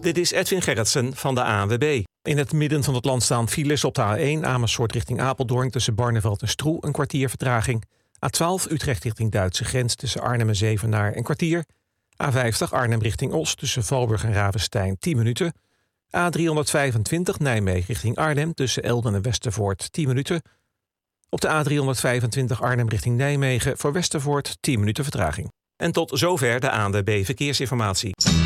Dit is Edwin Gerritsen van de ANWB. In het midden van het land staan files op de A1 Amersfoort richting Apeldoorn tussen Barneveld en Stroe een kwartier vertraging. A12 Utrecht richting Duitse grens tussen Arnhem en Zevenaar een kwartier. A50 Arnhem richting Os tussen Valburg en Ravenstein 10 minuten. A325 Nijmegen richting Arnhem tussen Elden en Westervoort 10 minuten. Op de A325 Arnhem richting Nijmegen voor Westervoort 10 minuten vertraging. En tot zover de ANWB Verkeersinformatie.